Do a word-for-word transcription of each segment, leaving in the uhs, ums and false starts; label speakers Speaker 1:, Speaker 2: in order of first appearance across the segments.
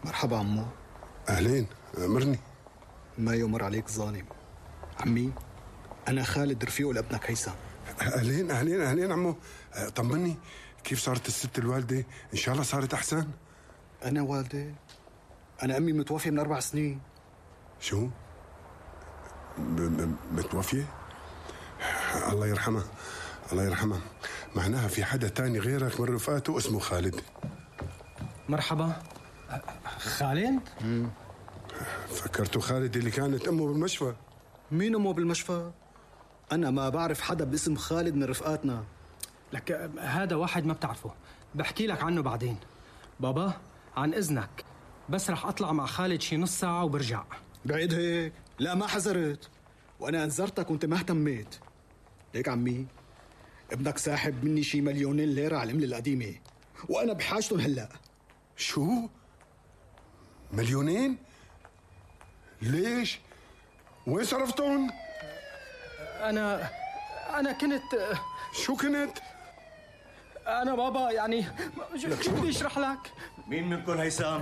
Speaker 1: مرحبا عمو.
Speaker 2: أهلين، أمرني.
Speaker 1: ما يمر عليك ظالم. عمي أنا خالد رفيقه لابنك هيثم.
Speaker 2: أهلين أهلين أهلين عمو. طمني، كيف صارت الست الوالدة؟ إن شاء الله صارت أحسن؟
Speaker 1: أنا والدة؟ أنا أمي متوفية من أربع سنين.
Speaker 2: شو؟ متوفية؟ الله يرحمها الله يرحمها. معناها في حدا تاني غيرك من رفقاته اسمه خالد.
Speaker 3: مرحبا. خالد؟
Speaker 2: مم. فكرته خالد اللي كانت أمه بالمشفى.
Speaker 1: مين أمه بالمشفى؟ أنا ما بعرف حدا باسم خالد من رفقاتنا.
Speaker 3: لك هذا واحد ما بتعرفه، بحكي لك عنه بعدين. بابا عن إذنك، بس رح أطلع مع خالد شي نص ساعة وبرجع.
Speaker 1: بعيد هيك؟ لا ما حذرت، وأنا أنذرتك وأنت ما اهتميت. ليك عمي ابنك ساحب مني شي مليونين ليرة على العملة القديمة، وأنا بحاجتهم هلأ.
Speaker 2: شو؟ مليونين؟ ليش؟ وين صرفتهم؟
Speaker 3: أنا أنا كنت
Speaker 2: شو كنت؟
Speaker 3: أنا بابا يعني شو بدي أشرح لك؟
Speaker 4: مين منكم هيثم؟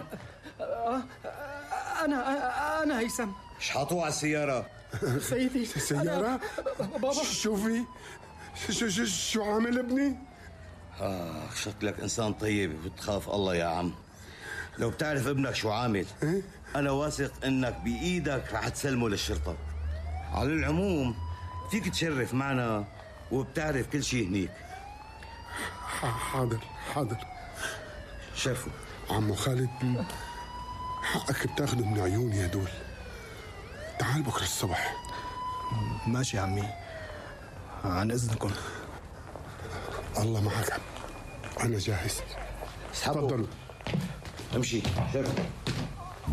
Speaker 3: أنا أنا هيثم.
Speaker 4: شحطوه على السيارة.
Speaker 3: سيدي
Speaker 2: السيارة؟
Speaker 3: بابا
Speaker 2: شوفي شو شو شو عامل ابني؟
Speaker 4: آه شكلك إنسان طيب بتخاف الله يا عم. لو بتعرف ابنك شو عامل
Speaker 2: إيه؟
Speaker 4: أنا واثق إنك بإيدك رح تسلمه للشرطة. على العموم فيك تشرف معنا وبتعرف كل شيء هنيك.
Speaker 2: حاضر حاضر.
Speaker 4: شرفوا
Speaker 2: عمو خالد، حقك بتاخده من عيوني هدول. تعال بكرة الصبح.
Speaker 1: ماشي يا عمي، عن إذنكم.
Speaker 2: الله معك. أنا جاهز.
Speaker 4: تفضلوا امشي. شرفوا.